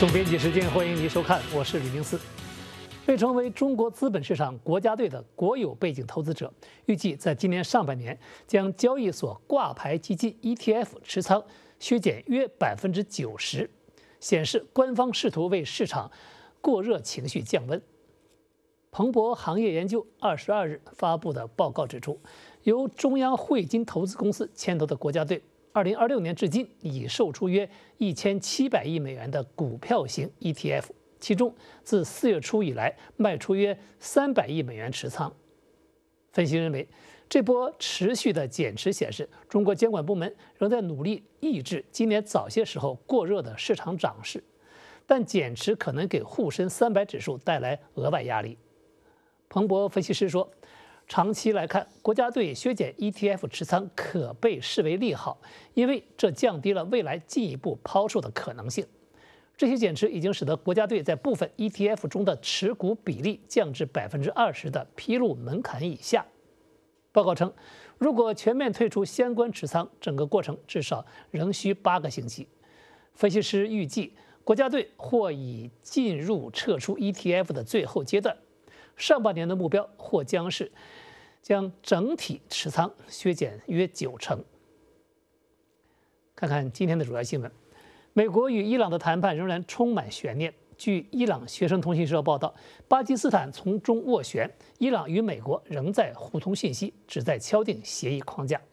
总编辑时间，欢迎您收看，我是李明思。被称为中国资本市场国家队的国有背景投资者，预计在今年上半年将交易所挂牌基金 ETF 持仓削减约90%，显示官方试图为市场过热情绪降温。彭博行业研究22日发布的报告指出，由中央汇金投资公司牵头的国家队，2026年至今已售出约1700亿美元的股票型 ETF， 其中自4月初以来卖出约300亿美元持仓。分析认为，这波持续的减持显示，中国监管部门仍在努力抑制今年早些时候过热的市场涨势，但减持可能给沪深300指数带来额外压力。彭博分析师说，长期来看，国家队削减 ETF 持仓可被视为利好，因为这降低了未来进一步抛售的可能性。这些减持已经使得国家队在部分 ETF 中的持股比例降至20%的披露门槛以下。报告称，如果全面退出相关持仓，整个过程至少仍需8个星期。分析师预计，国家队或已进入撤出 ETF 的最后阶段。上半年的目标或将是将整体持仓削减约90%。看看今天的主要新闻，美国与伊朗的谈判仍然充满悬念。据伊朗学生通讯社报道，巴基斯坦从中斡旋，伊朗与美国仍在互通信息，旨在敲定协议框架。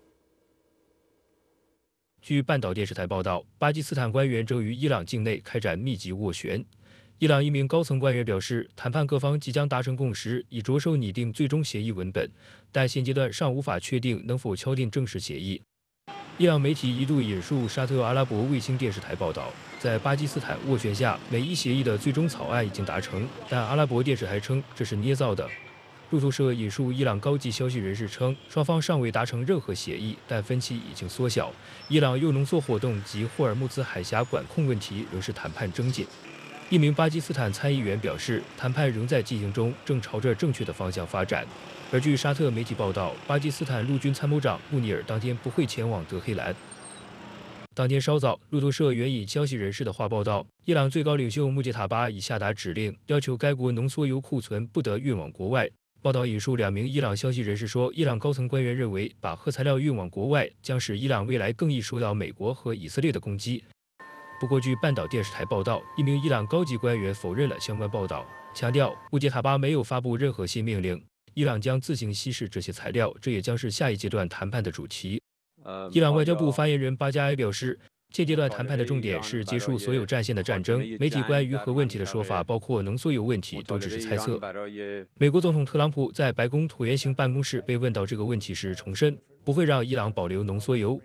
据半岛电视台报道，巴基斯坦官员正与伊朗境内开展密集斡旋。伊朗一名高层官员表示，谈判各方即将达成共识，以着手拟定最终协议文本，但现阶段尚无法确定能否敲定正式协议。伊朗媒体一度引述沙特阿拉伯卫星电视台报道，在巴基斯坦斡旋下，美伊协议的最终草案已经达成，但阿拉伯电视台称这是捏造的。路透社引述伊朗高级消息人士称，双方尚未达成任何协议，但分歧已经缩小。伊朗铀浓缩活动及霍尔木兹海峡管控问题仍是谈判症结。一名巴基斯坦参议员表示，谈判仍在进行中，正朝着正确的方向发展。而据沙特媒体报道，巴基斯坦陆军参谋长穆尼尔当天不会前往德黑兰。当天稍早，路透社援引消息人士的话报道，伊朗最高领袖穆杰塔巴已下达指令，要求该国浓缩铀库存不得运往国外。报道引述2名伊朗消息人士说，伊朗高层官员认为，把核材料运往国外将使伊朗未来更易受到美国和以色列的攻击。不过，据半岛电视台报道，一名伊朗高级官员否认了相关报道，强调穆杰塔巴没有发布任何新命令，伊朗将自行稀释这些材料，这也将是下一阶段谈判的主题。伊朗外交部发言人巴加埃表示，现阶段谈判的重点是结束所有战线的战争。媒体关于核问题的说法，包括浓缩铀问题，都只是猜测。美国总统特朗普在白宫椭圆形办公室被问到这个问题时，重申不会让伊朗保留浓缩铀。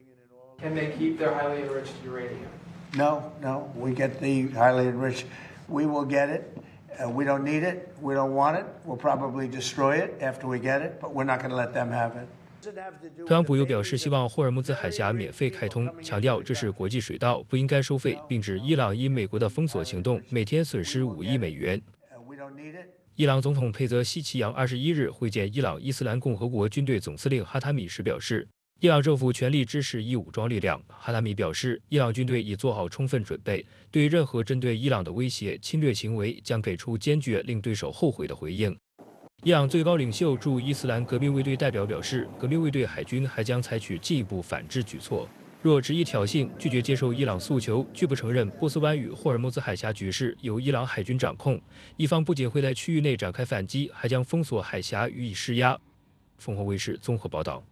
No, we get the highly enriched. We will get it. We don't need it. We don't want it. We'll probably destroy it after we get it, but we're not going to let them have it. 特朗普又表示希望霍尔木兹海峡免费开通，强调这是国际水道，不应该收费，并指伊朗因美国的封锁行动每天损失5亿美元。伊朗总统佩泽希奇扬21日会见伊朗伊斯兰共和国军队总司令哈塔米时表示，伊朗政府全力支持伊武装力量。哈塔米表示，伊朗军队已做好充分准备，对任何针对伊朗的威胁、侵略行为将给出坚决令对手后悔的回应。伊朗最高领袖驻伊斯兰革命卫队代表表示，革命卫队海军还将采取进一步反制举措。若执意挑衅、拒绝接受伊朗诉求、拒不承认波斯湾与霍尔木兹海峡局势由伊朗海军掌控，伊方不仅会在区域内展开反击，还将封锁海峡予以施压。凤凰卫视综合报道。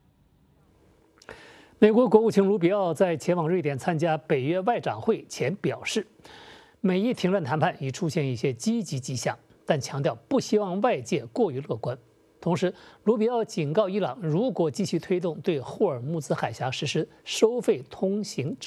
美国国务卿卢比奥在前往瑞典参加北约外长会前表示，美伊停战谈判已出现一些积极迹象，但强调不希望外界过于乐观。同时，卢比奥警告伊朗，如果继续推动对霍尔木兹海峡实施收费通行